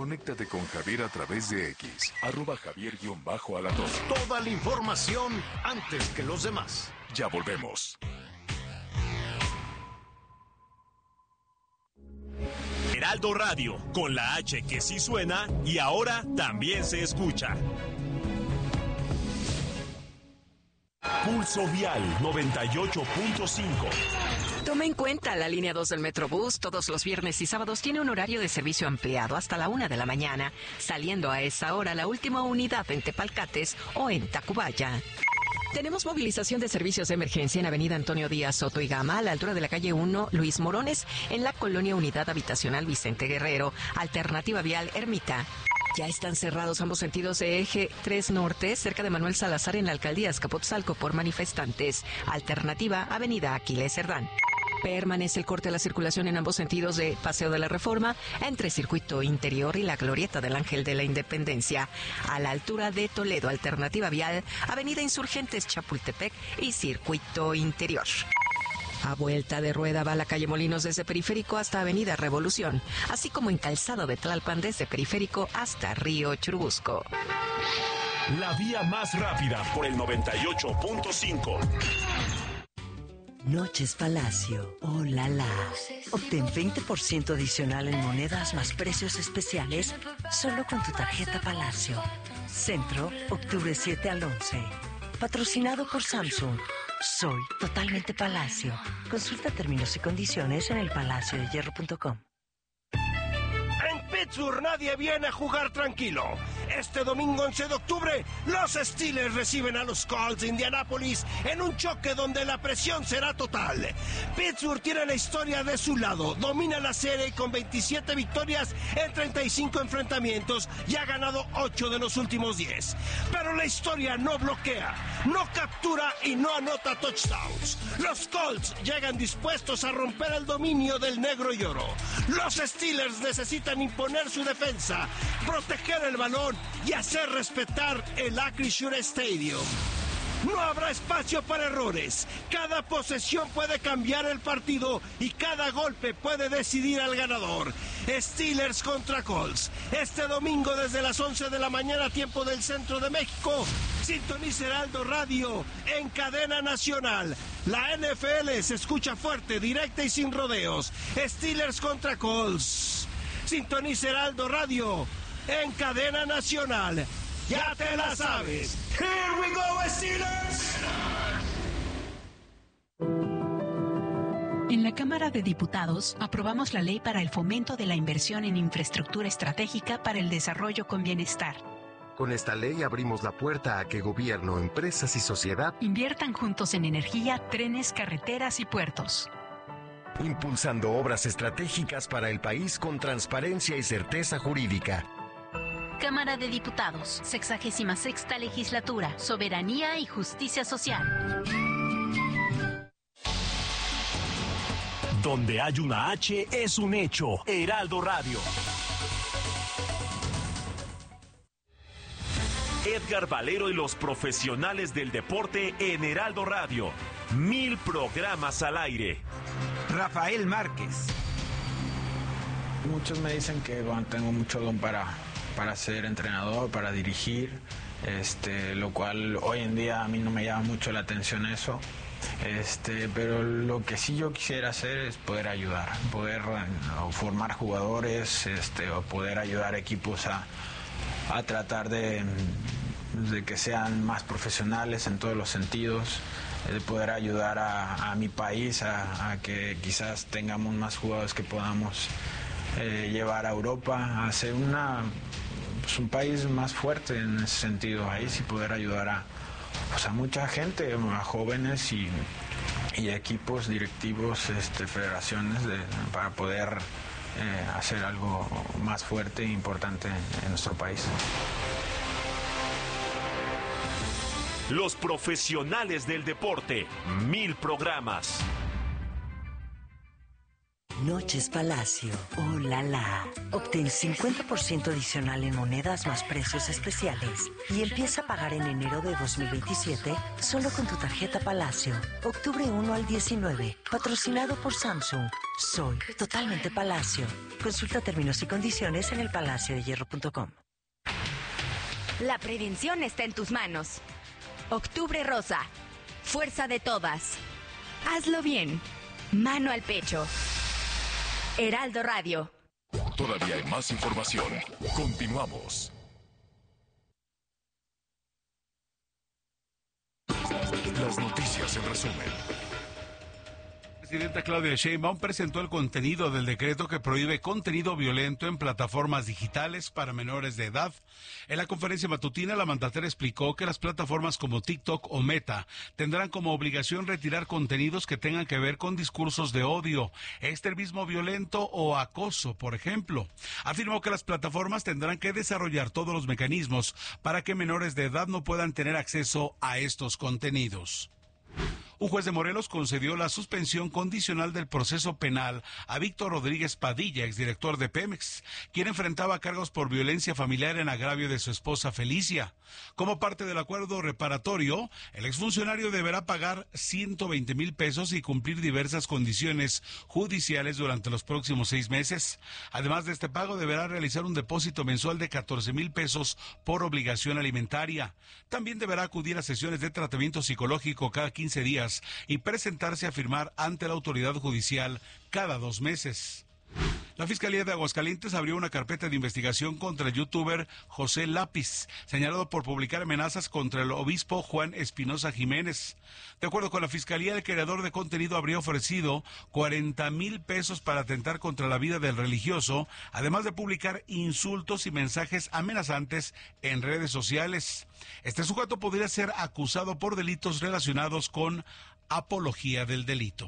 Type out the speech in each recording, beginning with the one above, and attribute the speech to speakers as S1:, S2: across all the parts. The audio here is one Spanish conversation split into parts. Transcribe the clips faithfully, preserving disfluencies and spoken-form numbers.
S1: Conéctate con Javier a través de X, arroba Javier-Alator.
S2: Toda la información antes que los demás.
S1: Ya volvemos.
S3: Heraldo Radio, con la H que sí suena y ahora también se escucha. Pulso Vial noventa y ocho punto cinco.
S4: Tome en cuenta, la línea dos del Metrobús todos los viernes y sábados tiene un horario de servicio ampliado hasta la una de la mañana, saliendo a esa hora la última unidad en Tepalcates o en Tacubaya. Tenemos movilización de servicios de emergencia en Avenida Antonio Díaz Soto y Gama, a la altura de la calle uno Luis Morones, en la colonia Unidad Habitacional Vicente Guerrero, alternativa vial Ermita. Ya están cerrados ambos sentidos de eje tres Norte, cerca de Manuel Salazar en la alcaldía Azcapotzalco por manifestantes. Alternativa Avenida Aquiles Cerdán. Permanece el corte a la circulación en ambos sentidos de Paseo de la Reforma, entre Circuito Interior y la Glorieta del Ángel de la Independencia, a la altura de Toledo, alternativa vial, Avenida Insurgentes Chapultepec y Circuito Interior. A vuelta de rueda va la calle Molinos desde Periférico hasta Avenida Revolución, así como en Calzado de Tlalpan desde Periférico hasta Río Churubusco.
S3: La vía más rápida por el noventa y ocho punto cinco.
S5: Noches Palacio, oh la la. Obtén veinte por ciento adicional en monedas más precios especiales solo con tu tarjeta Palacio. Centro, octubre siete al once. Patrocinado por Samsung. Soy totalmente Palacio. Consulta términos y condiciones en el palacio de hierro punto com.
S6: En Pittsburgh nadie viene a jugar tranquilo. Este domingo once de octubre, los Steelers reciben a los Colts de Indianápolis en un choque donde la presión será total. Pittsburgh tiene la historia de su lado, domina la serie con veintisiete victorias en treinta y cinco enfrentamientos y ha ganado ocho de los últimos diez. Pero la historia no bloquea, no captura y no anota touchdowns. Los Colts llegan dispuestos a romper el dominio del negro y oro. Los Steelers necesitan imponer su defensa, proteger el balón y hacer respetar el Acrisure Stadium. No habrá espacio para errores. Cada posesión puede cambiar el partido y cada golpe puede decidir al ganador. Steelers contra Colts. Este domingo desde las once de la mañana, tiempo del centro de México. Sintoniza Heraldo Radio en cadena nacional. La N F L se escucha fuerte, directa y sin rodeos. Steelers contra Colts. Sintoniza Heraldo Radio en cadena nacional. Ya te la sabes. Here we go, Steelers.
S7: En la Cámara de Diputados aprobamos la ley para el fomento de la inversión en infraestructura estratégica para el desarrollo con bienestar.
S8: Con esta ley abrimos la puerta a que gobierno, empresas y sociedad
S7: inviertan juntos en energía, trenes, carreteras y puertos.
S8: Impulsando obras estratégicas para el país con transparencia y certeza jurídica.
S7: Cámara de Diputados, sexagésima sexta legislatura, soberanía y justicia social.
S3: Donde hay una H es un hecho. Heraldo Radio. Edgar Valero y los profesionales del deporte en Heraldo Radio. Mil programas al aire.
S9: Rafael Márquez.
S10: Muchos me dicen que bueno, tengo mucho don para, para ser entrenador, para dirigir, este, lo cual hoy en día a mí no me llama mucho la atención eso. Este, pero lo que sí yo quisiera hacer es poder ayudar, poder o formar jugadores, este, o poder ayudar equipos a, a tratar de, de que sean más profesionales en todos los sentidos, de poder ayudar a, a mi país a, a que quizás tengamos más jugadores que podamos eh, llevar a Europa, a ser una, pues un país más fuerte en ese sentido, ahí sí poder ayudar a pues a mucha gente, a jóvenes y, y equipos directivos, este, federaciones, de, para poder eh, hacer algo más fuerte e importante en, en nuestro país.
S3: Los profesionales del deporte, mil programas.
S5: Noches Palacio. ¡Oh, la, la! Obtén cincuenta por ciento adicional en monedas más precios especiales y empieza a pagar en enero de dos mil veintisiete solo con tu tarjeta Palacio. Octubre uno al diecinueve. Patrocinado por Samsung. Soy totalmente Palacio. Consulta términos y condiciones en el palacio de hierro punto com.
S11: La prevención está en tus manos. Octubre Rosa. Fuerza de todas. Hazlo bien. Mano al pecho. Heraldo Radio.
S1: Todavía hay más información. Continuamos. Las noticias en resumen.
S12: La presidenta Claudia Sheinbaum presentó el contenido del decreto que prohíbe contenido violento en plataformas digitales para menores de edad. En la conferencia matutina, la mandataria explicó que las plataformas como TikTok o Meta tendrán como obligación retirar contenidos que tengan que ver con discursos de odio, extremismo violento o acoso, por ejemplo. Afirmó que las plataformas tendrán que desarrollar todos los mecanismos para que menores de edad no puedan tener acceso a estos contenidos. Un juez de Morelos concedió la suspensión condicional del proceso penal a Víctor Rodríguez Padilla, exdirector de Pemex, quien enfrentaba cargos por violencia familiar en agravio de su esposa Felicia. Como parte del acuerdo reparatorio, el exfuncionario deberá pagar ciento veinte mil pesos y cumplir diversas condiciones judiciales durante los próximos seis meses. Además de este pago, deberá realizar un depósito mensual de catorce mil pesos por obligación alimentaria. También deberá acudir a sesiones de tratamiento psicológico cada quince días y presentarse a firmar ante la autoridad judicial cada dos meses. La Fiscalía de Aguascalientes abrió una carpeta de investigación contra el youtuber José Lápiz, señalado por publicar amenazas contra el obispo Juan Espinosa Jiménez. De acuerdo con la Fiscalía, el creador de contenido habría ofrecido cuarenta mil pesos para atentar contra la vida del religioso, además de publicar insultos y mensajes amenazantes en redes sociales. Este sujeto podría ser acusado por delitos relacionados con apología del delito.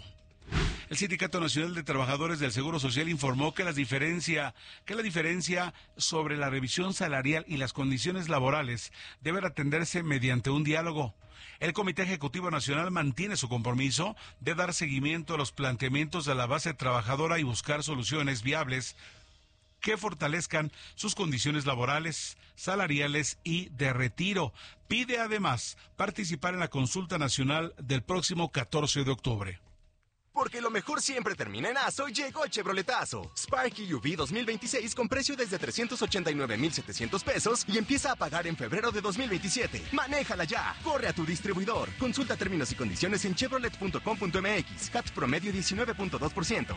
S12: El Sindicato Nacional de Trabajadores del Seguro Social informó que, las diferencia, que la diferencia sobre la revisión salarial y las condiciones laborales deben atenderse mediante un diálogo. El Comité Ejecutivo Nacional mantiene su compromiso de dar seguimiento a los planteamientos de la base trabajadora y buscar soluciones viables que fortalezcan sus condiciones laborales, salariales y de retiro. Pide además participar en la consulta nacional del próximo catorce de octubre.
S13: Porque lo mejor siempre termina en Aso, llegó Chevroletazo. Sparky U V dos mil veintiséis con precio desde trescientos ochenta y nueve mil setecientos pesos y empieza a pagar en febrero de dos mil veintisiete. ¡Manéjala ya! Corre a tu distribuidor. Consulta términos y condiciones en chevrolet punto com punto m x. C A T promedio diecinueve punto dos por ciento.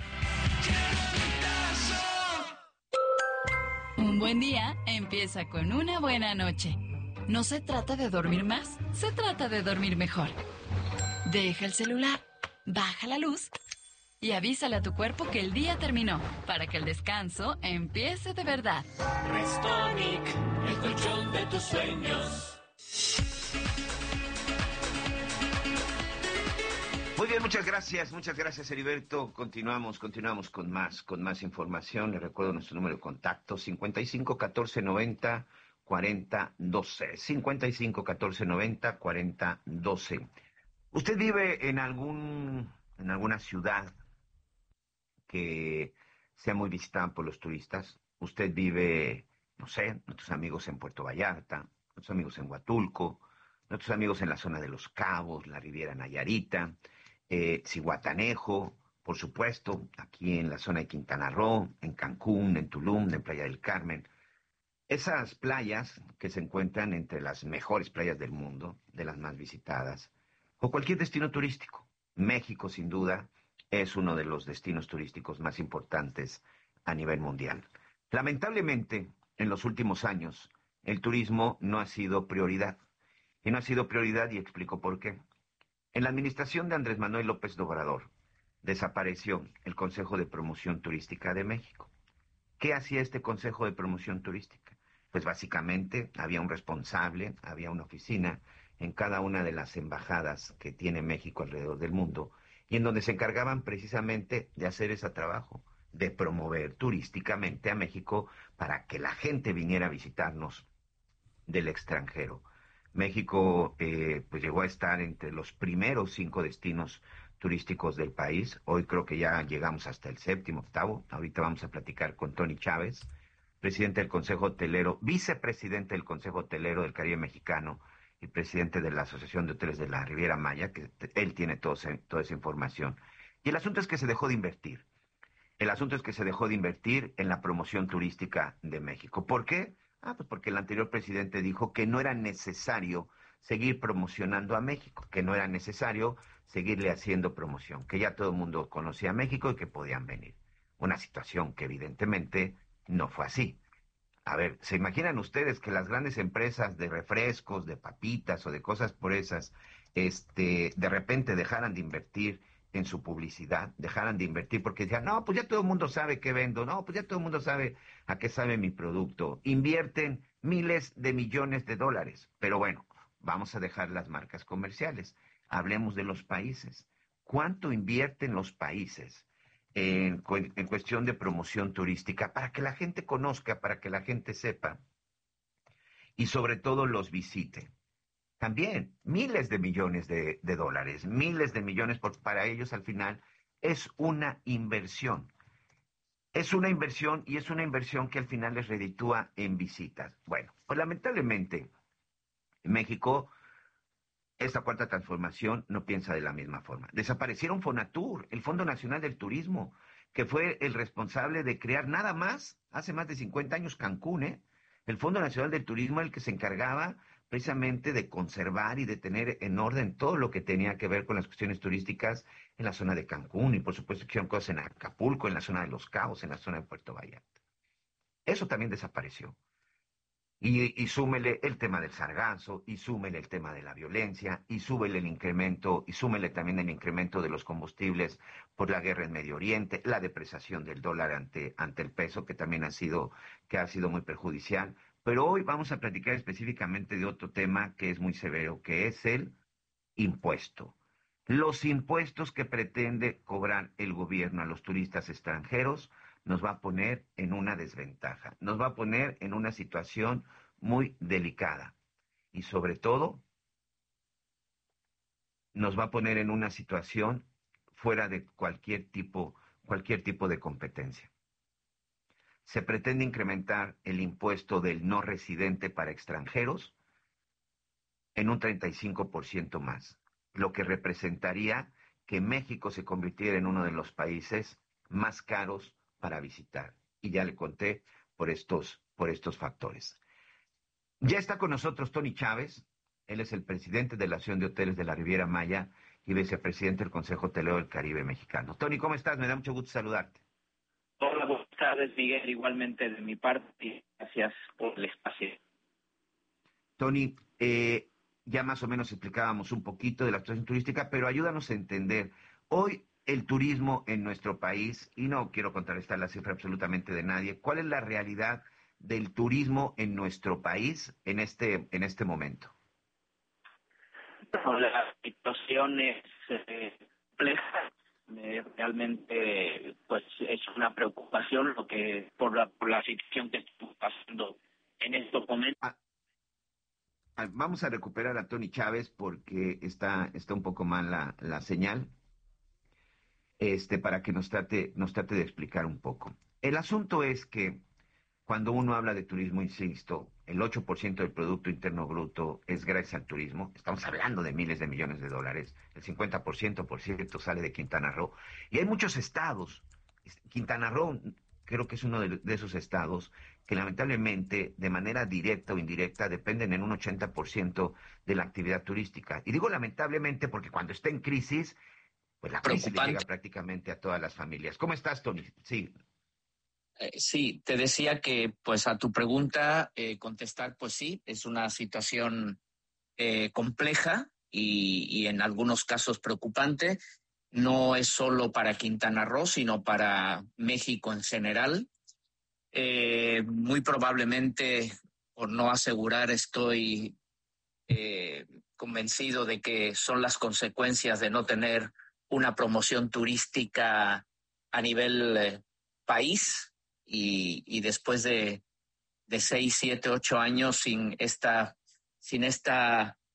S14: Un buen día empieza con una buena noche. No se trata de dormir más, se trata de dormir mejor. Deja el celular. Baja la luz y avísale a tu cuerpo que el día terminó, para que el descanso empiece de verdad.
S15: Restonic, el colchón de tus sueños.
S16: Muy bien, muchas gracias, muchas gracias, Heriberto. Continuamos, continuamos con más, con más información. Les recuerdo nuestro número de contacto, cincuenta y cinco, catorce, noventa, cuarenta, doce. cincuenta y cinco, catorce, noventa, cuarenta, doce. ¿Usted vive en algún en alguna ciudad que sea muy visitada por los turistas? ¿Usted vive, no sé, nuestros amigos en Puerto Vallarta, nuestros amigos en Huatulco, nuestros amigos en la zona de Los Cabos, la Riviera Nayarita, eh, Zihuatanejo, por supuesto, aquí en la zona de Quintana Roo, en Cancún, en Tulum, en Playa del Carmen? Esas playas que se encuentran entre las mejores playas del mundo, de las más visitadas, o cualquier destino turístico. México, sin duda, es uno de los destinos turísticos más importantes a nivel mundial. Lamentablemente, en los últimos años, el turismo no ha sido prioridad. Y no ha sido prioridad, y explico por qué. En la administración de Andrés Manuel López Obrador, desapareció el Consejo de Promoción Turística de México. ¿Qué hacía este Consejo de Promoción Turística? Pues básicamente había un responsable, había una oficina en cada una de las embajadas que tiene México alrededor del mundo, y en donde se encargaban precisamente de hacer ese trabajo, de promover turísticamente a México para que la gente viniera a visitarnos del extranjero. México eh, pues llegó a estar entre los primeros cinco destinos turísticos del país. Hoy creo que ya llegamos hasta el séptimo, octavo. Ahorita vamos a platicar con Tony Chávez, presidente del Consejo Hotelero, vicepresidente del Consejo Hotelero del Caribe Mexicano y presidente de la Asociación de Hoteles de la Riviera Maya, que él tiene todo, toda esa información. Y el asunto es que se dejó de invertir. El asunto es que se dejó de invertir en la promoción turística de México. ¿Por qué? Ah, pues porque el anterior presidente dijo que no era necesario seguir promocionando a México, que no era necesario seguirle haciendo promoción, que ya todo el mundo conocía a México y que podían venir. Una situación que evidentemente no fue así. A ver, ¿se imaginan ustedes que las grandes empresas de refrescos, de papitas o de cosas por esas, este, de repente dejaran de invertir en su publicidad, dejaran de invertir porque decían, no, pues ya todo el mundo sabe qué vendo, no, pues ya todo el mundo sabe a qué sabe mi producto? Invierten miles de millones de dólares, pero bueno, vamos a dejar las marcas comerciales. Hablemos de los países. ¿Cuánto invierten los países en, en cuestión de promoción turística para que la gente conozca, para que la gente sepa y sobre todo los visite? También miles de millones de, de dólares, miles de millones, porque para ellos al final es una inversión. Es una inversión y es una inversión que al final les reditúa en visitas. Bueno, pues lamentablemente México, esta cuarta transformación no piensa de la misma forma. Desaparecieron Fonatur, el Fondo Nacional del Turismo, que fue el responsable de crear nada más, hace más de cincuenta años, Cancún, ¿eh? El Fondo Nacional del Turismo, el que se encargaba precisamente de conservar y de tener en orden todo lo que tenía que ver con las cuestiones turísticas en la zona de Cancún, y por supuesto que hicieron cosas en Acapulco, en la zona de Los Cabos, en la zona de Puerto Vallarta. Eso también desapareció. Y, y súmele el tema del sargazo, y súmele el tema de la violencia, y súmele el incremento, y súmele también el incremento de los combustibles por la guerra en Medio Oriente, la depreciación del dólar ante, ante el peso, que también ha sido, que ha sido muy perjudicial. Pero hoy vamos a platicar específicamente de otro tema que es muy severo, que es el impuesto. Los impuestos que pretende cobrar el gobierno a los turistas extranjeros nos va a poner en una desventaja, nos va a poner en una situación muy delicada y sobre todo nos va a poner en una situación fuera de cualquier tipo, cualquier tipo de competencia. Se pretende incrementar el impuesto del no residente para extranjeros en un treinta y cinco por ciento más, lo que representaría que México se convirtiera en uno de los países más caros para visitar. Y ya le conté por estos, por estos factores. Ya está con nosotros Tony Chávez. Él es el presidente de la Asociación de Hoteles de la Riviera Maya y vicepresidente del Consejo Hotelero del Caribe Mexicano. Tony, ¿cómo estás? Me da mucho gusto saludarte.
S17: Hola, buenas tardes, Miguel. Igualmente de mi parte, gracias por el espacio.
S16: Tony, eh, ya más o menos explicábamos un poquito de la situación turística, pero ayúdanos a entender. Hoy el turismo en nuestro país, y no quiero contrarrestar la cifra absolutamente de nadie, ¿cuál es la realidad del turismo en nuestro país en este, en este momento?
S17: No, la situación es eh, compleja. Eh, realmente pues es una preocupación lo que por la, por la situación que estamos pasando en estos momentos.
S16: Ah, ah, vamos a recuperar a Tony Chávez porque está, está un poco mal la, la señal. Este, para que nos trate, nos trate de explicar un poco. El asunto es que cuando uno habla de turismo, insisto, el ocho por ciento del Producto Interno Bruto es gracias al turismo. Estamos hablando de miles de millones de dólares. El cincuenta por ciento, por cierto, sale de Quintana Roo. Y hay muchos estados. Quintana Roo creo que es uno de, de esos estados que lamentablemente, de manera directa o indirecta, dependen en un ochenta por ciento de la actividad turística. Y digo lamentablemente porque cuando está en crisis, pues la crisis le llega prácticamente a todas las familias. ¿Cómo estás, Tony? Sí.
S17: Eh, sí, te decía que, pues, a tu pregunta, eh, contestar, pues sí, es una situación eh, compleja y, y en algunos casos preocupante. No es solo para Quintana Roo, sino para México en general. Eh, muy probablemente, por no asegurar, estoy eh, convencido de que son las consecuencias de no tener una promoción turística a nivel eh, país y, y después de, de seis, siete, ocho años sin esta, sin esta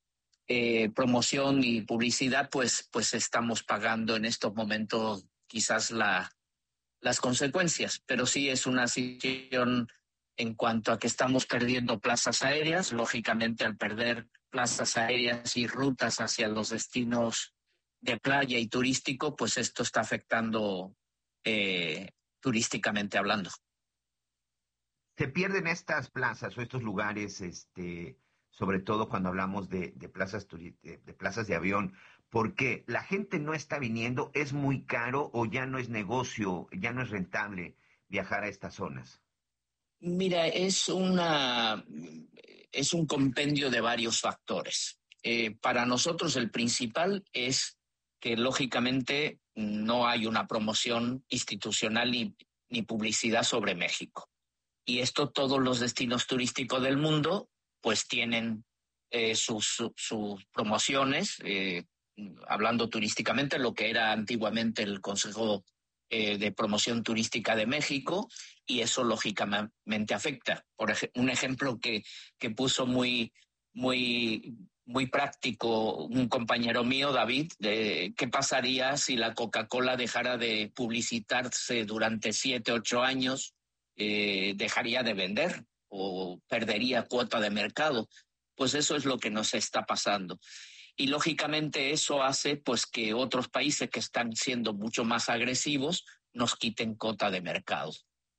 S17: eh, promoción y publicidad, pues, pues estamos pagando en estos momentos quizás la, las consecuencias. Pero sí es una situación en cuanto a que estamos perdiendo plazas aéreas. Lógicamente, al perder plazas aéreas y rutas hacia los destinos de playa y turístico, pues esto está afectando eh, turísticamente hablando.
S16: Se pierden estas plazas o estos lugares, este, sobre todo cuando hablamos de, de plazas turi- de, de plazas de avión, porque la gente no está viniendo, es muy caro o ya no es negocio, ya no es rentable viajar a estas zonas.
S17: Mira, es una es un compendio de varios factores. Eh, para nosotros el principal es que lógicamente no hay una promoción institucional ni, ni publicidad sobre México. Y esto todos los destinos turísticos del mundo pues tienen eh, sus, sus, sus promociones, eh, hablando turísticamente, lo que era antiguamente el Consejo eh, de Promoción Turística de México, y eso lógicamente afecta. Por ej- un ejemplo que, que puso muy, muy, muy práctico un compañero mío, David, de qué pasaría si la Coca-Cola dejara de publicitarse durante siete, ocho años, eh, dejaría de vender o perdería cuota de mercado. Pues eso es lo que nos está pasando. Y lógicamente eso hace pues que otros países que están siendo mucho más agresivos nos quiten cuota de mercado.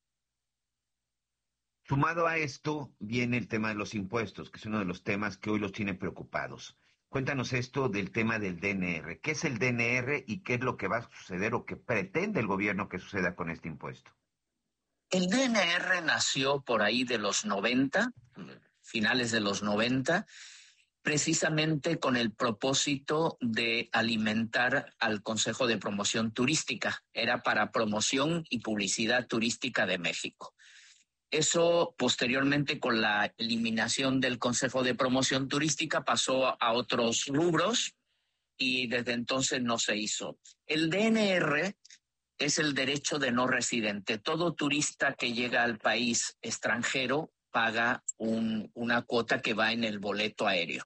S16: Sumado a esto viene el tema de los impuestos, que es uno de los temas que hoy los tiene preocupados. Cuéntanos esto del tema del D N R. ¿Qué es el D N R y qué es lo que va a suceder o qué pretende el gobierno que suceda con este impuesto?
S17: El D N R nació por ahí de los noventa, finales de los noventa, precisamente con el propósito de alimentar al Consejo de Promoción Turística. Era para promoción y publicidad turística de México. Eso posteriormente, con la eliminación del Consejo de Promoción Turística, pasó a otros rubros y desde entonces no se hizo. El D N R es el derecho de no residente. Todo turista que llega al país extranjero paga un, una cuota que va en el boleto aéreo.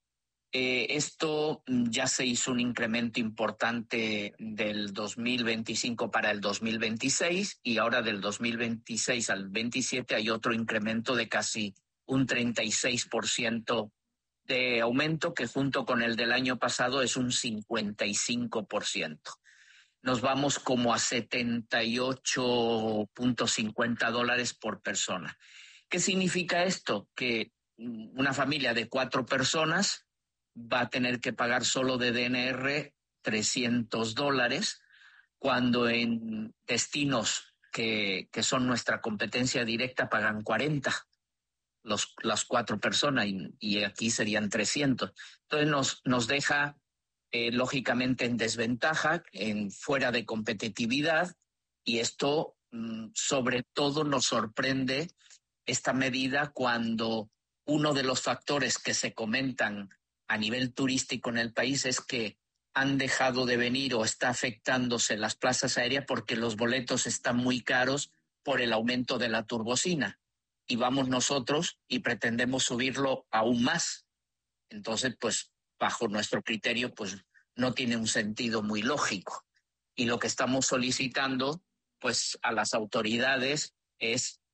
S17: Eh, esto ya se hizo un incremento importante del dos mil veinticinco para el dos mil veintiséis y ahora del dos mil veintiséis al veintisiete hay otro incremento de casi un treinta y seis por ciento de aumento, que junto con el del año pasado es un cincuenta y cinco por ciento. Nos vamos como a setenta y ocho punto cincuenta dólares por persona. ¿Qué significa esto? Que una familia de cuatro personas va a tener que pagar solo de D N R trescientos dólares, cuando en destinos que, que son nuestra competencia directa pagan cuarenta los, las cuatro personas y, y aquí serían trescientos. Entonces nos, nos deja eh, lógicamente en desventaja, en fuera de competitividad, y esto mm, sobre todo nos sorprende esta medida cuando uno de los factores que se comentan a nivel turístico en el país es que han dejado de venir o está afectándose las plazas aéreas porque los boletos están muy caros por el aumento de la turbocina. Y vamos nosotros y pretendemos subirlo aún más. Entonces, pues, bajo nuestro criterio, pues, no tiene un sentido muy lógico. Y lo que estamos solicitando, pues, a las autoridades es